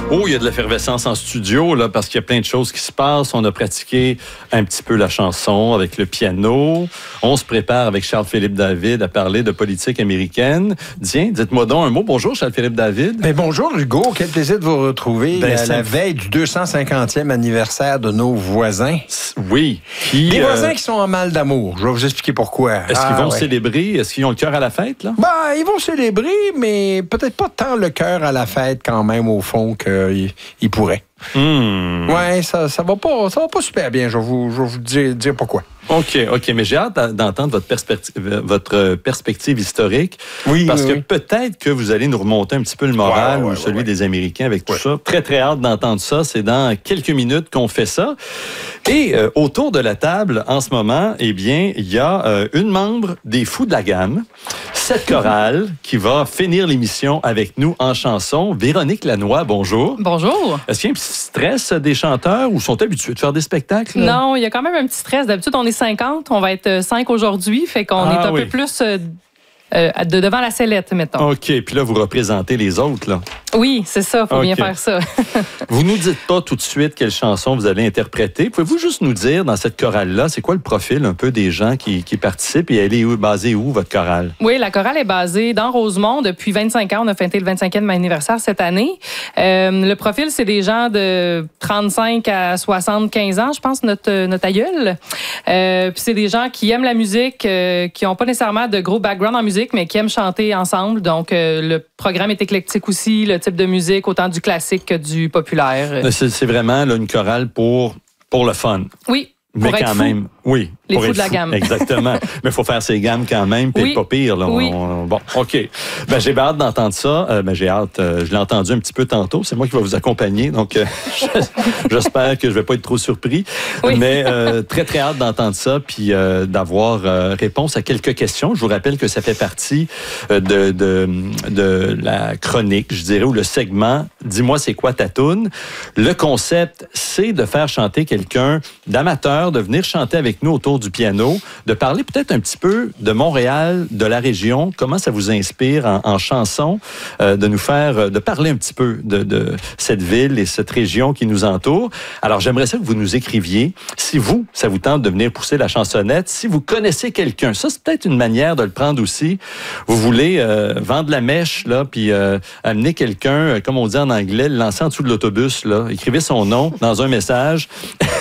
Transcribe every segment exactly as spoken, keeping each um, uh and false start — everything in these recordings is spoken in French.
Oh, il y a de l'effervescence en studio, là, parce qu'il y a plein de choses qui se passent. On a pratiqué un petit peu la chanson avec le piano. On se prépare avec Charles-Philippe David à parler de politique américaine. Tiens, dites-moi donc un mot. Bonjour, Charles-Philippe David. Ben, bonjour, Hugo. Quel plaisir de vous retrouver Ben, à ça... la veille du deux cent cinquantième anniversaire de nos voisins. Oui. Puis, Des euh... voisins qui sont en mal d'amour. Je vais vous expliquer pourquoi. Est-ce ah, qu'ils vont ouais. célébrer? Est-ce qu'ils ont le cœur à la fête, là? Ben, ils vont célébrer, mais peut-être pas tant le cœur à la fête quand même, au fond, qu'ils ils pourraient. Mmh. Ouais, ça, ça va pas, ça va pas super bien. Je vais vous, je vais vous dire, dire pourquoi. OK, OK. Mais j'ai hâte d'entendre votre perspective, votre perspective historique. Oui, Parce oui, que oui. peut-être que vous allez nous remonter un petit peu le moral ouais, ouais, ou celui ouais, des Américains avec tout ouais. ça. Très, très hâte d'entendre ça. C'est dans quelques minutes qu'on fait ça. Et euh, autour de la table, en ce moment, eh bien, il y a euh, une membre des Fous de la Gamme, cette chorale, qui va finir l'émission avec nous en chanson. Véronique Lanois, bonjour. Bonjour. Est-ce qu'il y a un petit stress des chanteurs ou sont habitués de faire des spectacles? Non, il y a quand même un petit stress. D'habitude, on est cinquante. On va être cinq aujourd'hui. Fait qu'on Ah, est un oui. peu plus euh, euh, de devant la sellette, mettons. OK. Puis là, vous représentez les autres, là. Oui, c'est ça. Faut OK. bien faire ça. Vous nous dites pas tout de suite quelle chanson vous allez interpréter. Pouvez-vous juste nous dire, dans cette chorale-là, c'est quoi le profil un peu des gens qui, qui participent et elle est où, basée où, votre chorale? Oui, la chorale est basée dans Rosemont depuis vingt-cinq ans. On a fêté le vingt-cinquième anniversaire cette année. Euh, le profil, c'est des gens de trente-cinq à soixante-quinze ans, je pense, notre, notre aïeul. Euh, puis c'est des gens qui aiment la musique, euh, qui n'ont pas nécessairement de gros background en musique, mais qui aiment chanter ensemble. Donc, euh, le programme est éclectique aussi, le type de musique, autant du classique que du populaire. C'est, c'est vraiment là, une chorale pour, pour le fun. Oui, Mais pour être quand fou. même, oui. Les pour fous être de la fou. gamme. Exactement. Mais il faut faire ses gammes quand même, puis Oui. être pas pire. Là. Oui. On- bon, OK. Ben, j'ai bien hâte d'entendre ça. Euh, ben, j'ai hâte. euh, je l'ai entendu un petit peu tantôt. C'est moi qui vais vous accompagner. Donc, euh, j'espère que je vais pas être trop surpris. Oui. Mais euh, très, très hâte d'entendre ça, puis euh, d'avoir euh, réponse à quelques questions. Je vous rappelle que ça fait partie euh, de, de, de la chronique, je dirais, ou le segment « Dis-moi, c'est quoi ta toune ». Le concept, c'est de faire chanter quelqu'un d'amateur, de venir chanter avec nous autour du piano, de parler peut-être un petit peu de Montréal, de la région, comment ça vous inspire en, en chanson, euh, de nous faire, de parler un petit peu de, de cette ville et cette région qui nous entoure. Alors, j'aimerais ça que vous nous écriviez. Si vous, ça vous tente de venir pousser la chansonnette, si vous connaissez quelqu'un, ça, c'est peut-être une manière de le prendre aussi. Vous voulez euh, vendre la mèche, là, puis euh, amener quelqu'un, euh, comme on dit en anglais, le lancer en dessous de l'autobus, là. Écrivez son nom dans un message.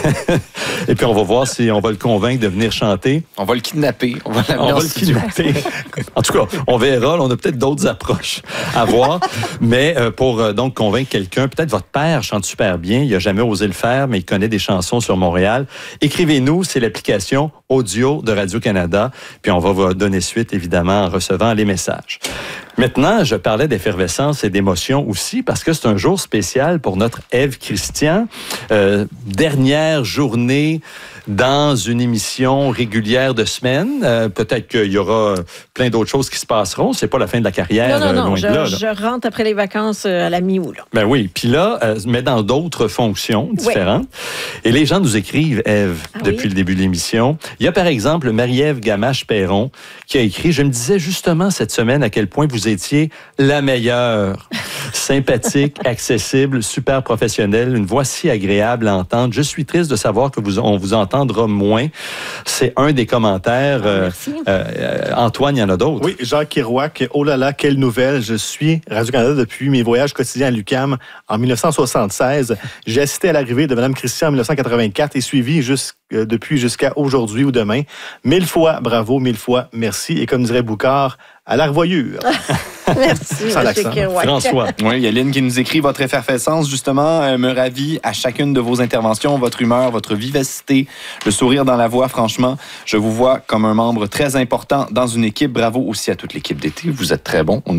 Et puis, on va voir si on va le convaincre de venir chanter. On va le kidnapper. On va l'amener On en va le studio. kidnapper. En tout cas, on verra. Là, on a peut-être d'autres approches à voir. Mais euh, pour euh, donc convaincre quelqu'un, peut-être votre père chante super bien. Il n'a jamais osé le faire, mais il connaît des chansons sur Montréal. Écrivez-nous. C'est l'application audio de Radio-Canada. Puis on va vous donner suite, évidemment, en recevant les messages. Maintenant, je parlais d'effervescence et d'émotion aussi parce que c'est un jour spécial pour notre Ève Christian. Euh, dernière journée dans une émission régulière de semaine. Euh, peut-être qu'il y aura plein d'autres choses qui se passeront. C'est pas la fin de la carrière, Non, non, euh, non. loin Je, de là. là. je rentre après les vacances euh, à la mi-août. Là. Ben oui. Puis là, euh, mais dans d'autres fonctions différentes. Et les gens nous écrivent, Ève, Ah depuis oui? le début de l'émission. Il y a par exemple Marie-Ève Gamache-Perron qui a écrit « Je me disais justement cette semaine à quel point vous étiez la meilleure. Sympathique, accessible, super professionnelle, une voix si agréable à entendre. Je suis triste de savoir que vous, on vous entendra moins. » C'est un des commentaires. Ah, Euh, merci. euh, Antoine, il y en a d'autres. Oui, Jacques Kerouac, oh là là, quelle nouvelle. Je suis Radio-Canada depuis mes voyages quotidiens à l'U Q A M en dix-neuf cent soixante-seize. J'ai assisté à l'arrivée de Mme Christian en dix-neuf cent quatre-vingt-quatre et suivi jusqu', euh, depuis jusqu'à aujourd'hui ou demain. Mille fois bravo, mille fois merci. Et comme dirait Boucard, à la revoyure. Merci, Sans M. l'accent. Kerouac. François. Oui, il y a Lynn qui nous écrit votre effervescence, justement, euh, me ravit à chacune de vos interventions, votre humeur, votre vivacité, le sourire dans la voix. Franchement, je vous vois comme un membre très important dans une équipe. Bravo aussi à toute l'équipe d'été. Vous êtes très bon. On